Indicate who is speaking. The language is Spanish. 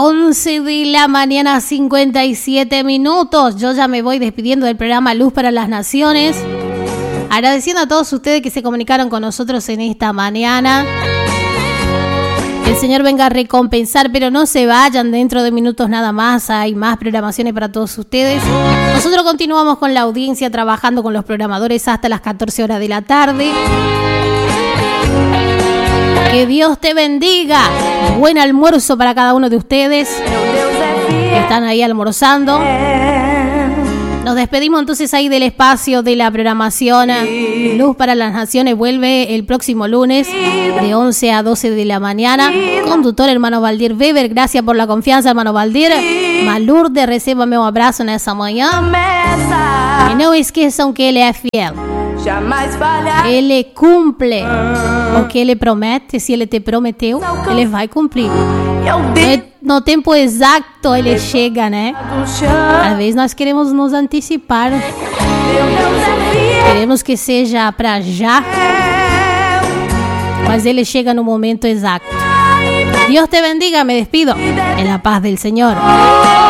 Speaker 1: 11 de la mañana, 57 minutos. Yo ya me voy despidiendo del programa Luz para las Naciones. Agradeciendo a todos ustedes que se comunicaron con nosotros en esta mañana. Que el Señor venga a recompensar, pero no se vayan, dentro de minutos nada más. Hay más programaciones para todos ustedes. Nosotros continuamos con la audiencia, trabajando con los programadores hasta las 14 horas de la tarde. Que Dios te bendiga. Buen almuerzo para cada uno de ustedes que están ahí almorzando. Nos despedimos entonces ahí del espacio de la programación. Luz para las Naciones vuelve el próximo lunes de 11 a 12 de la mañana. Condutor hermano Valdir Weber, gracias por la confianza, hermano Valdir. Malurde, receba meu abraço nessa manhã. E não esqueçam que Ele é fiel. Ele cumple o que Ele promete. Se Ele te prometeu, Ele vai cumprir. No tempo exato Ele chega, né? Às vezes nós queremos nos antecipar. Queremos que seja para já. Mas Ele chega no momento exato. Dios te bendiga, me despido en la paz del Señor.